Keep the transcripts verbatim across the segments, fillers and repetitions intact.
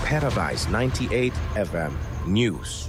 Paradise ninety-eight F M News.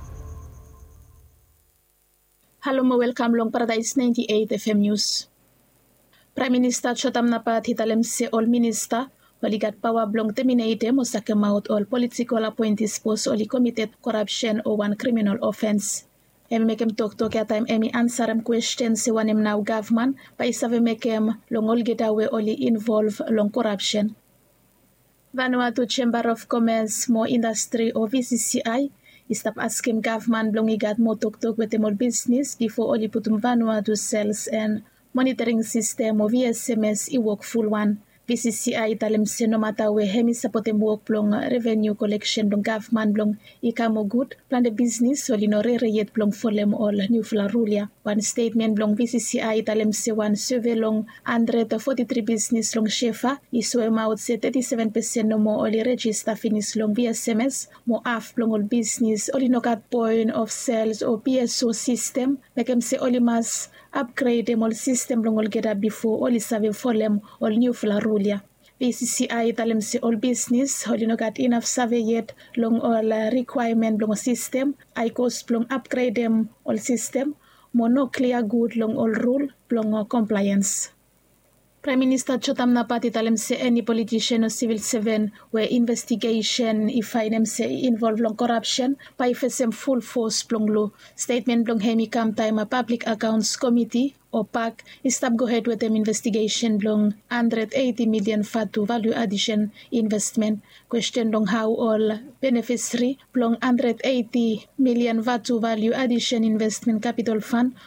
Hello mo welcome long Paradise ninety-eight F M News. Prime Minister Chotam Napa Hitalem se all minister waligat power blong terminate mo sa kemaut all political appointees post only committed corruption or one criminal offense. Emi mekem tok tok ya time emi answerem question se wanem now government pa isave mekem long all getawe only involve long corruption. Vanuatu Chamber of Commerce mo industry or V C C I istap asking government blong igat mo tok tok with more business before only putum Vanuatu sales and monitoring system o V S M S i work full one. V C C I talem se no mata we hemi sapotem work blong revenue collection blong government blong ikamo good plan the business so lino re yet blong folem all new flarulia. One statement blong V C C I talem se one survey long one hundred forty-three business long shefa iso amount se thirty-seven percent no mo only register finish long V S M S mo half blong all business only no got point of sales or P S O system mekem se only mas upgrade them all system long all get up before all is serving for them all new flarulia. V C C I talem se all business all no got enough survey yet long all uh, requirement long system I cost long upgrade them all system mo no clear good long all rule long uh, compliance. Prime Minister Chotam Napa talem se any politician or civil servant where investigation if I them say involve long corruption by fesem full force plong lo statement plong hemi come time a public accounts committee or P A C stop go ahead with them investigation long one hundred eighty million fatu value addition investment question long how all beneficiary long one hundred eighty million fatu value addition investment capital fund